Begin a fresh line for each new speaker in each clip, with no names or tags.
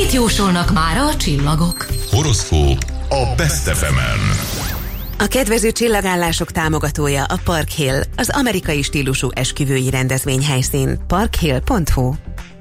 Mit jósolnak mára a csillagok?
Horoszkóp a Best FM-en.
A kedvező csillagállások támogatója a Park Hill, az amerikai stílusú esküvői rendezvényhelyszín. parkhill.hu.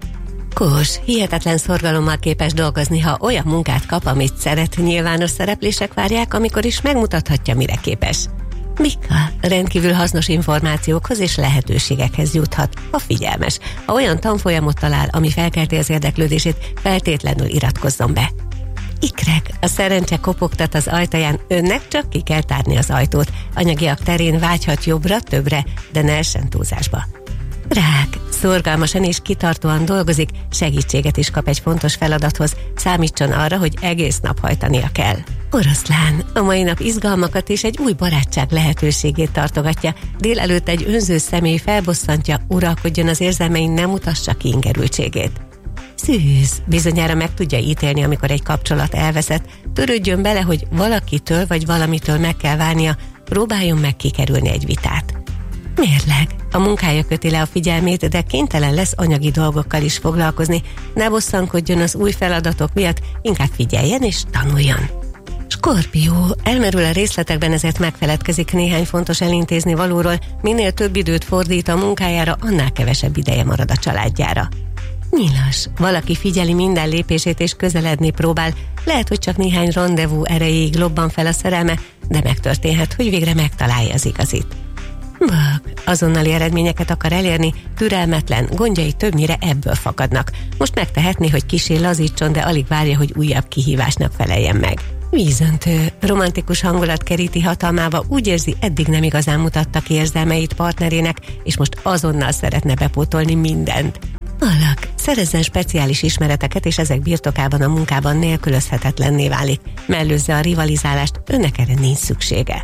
Kós, hihetetlen szorgalommal képes dolgozni, ha olyan munkát kap, amit szeret. Nyilvános szereplések várják, amikor is megmutathatja, mire képes. Mika rendkívül hasznos információkhoz és lehetőségekhez juthat, ha figyelmes. Ha olyan tanfolyamot talál, ami felkelti az érdeklődését, feltétlenül iratkozzon be. Ikrek, a szerencse kopogtat az ajtaján, önnek csak ki kell tárni az ajtót. Anyagiak terén vágyhat jobbra, többre, de ne essen túlzásba. Rák, szorgalmasan és kitartóan dolgozik, segítséget is kap egy fontos feladathoz, számítson arra, hogy egész nap hajtania kell. Oroszlán, a mai nap izgalmakat és egy új barátság lehetőségét tartogatja, délelőtt egy önző személy felbosszantja, uralkodjon az érzelmein, ne mutassa ki ingerültségét. Szűz, bizonyára meg tudja ítélni, amikor egy kapcsolat elveszett, törődjön bele, hogy valakitől vagy valamitől meg kell válnia, próbáljon meg kikerülni egy vitát. Mérleg, a munkája köti le a figyelmét, de kénytelen lesz anyagi dolgokkal is foglalkozni, ne bosszankodjon az új feladatok miatt, inkább figyeljen és tanuljon. Skorpió, elmerül a részletekben, ezért megfeledkezik néhány fontos elintézni valóról, minél több időt fordít a munkájára, annál kevesebb ideje marad a családjára. Nyilas, valaki figyeli minden lépését és közeledni próbál, lehet, hogy csak néhány randevú erejéig lobban fel a szerelme, de megtörténhet, hogy végre megtalálja az igazit. Bak, azonnali eredményeket akar elérni, türelmetlen, gondjai többnyire ebből fakadnak. Most megtehetné, hogy kissé lazítson, de alig várja, hogy újabb kihívásnak feleljen meg. Vízöntő, romantikus hangulat keríti hatalmába, úgy érzi, eddig nem igazán mutatta ki érzelmeit partnerének, és most azonnal szeretne bepótolni mindent. Alak, szerezzen speciális ismereteket, és ezek birtokában a munkában nélkülözhetetlenné válik. Mellőzze a rivalizálást, önnek erre nincs szüksége.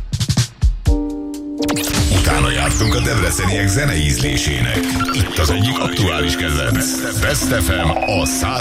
Utána jártunk a debreceniek zene ízlésének. Itt az egyik aktuális kedvenc. Best FM a 100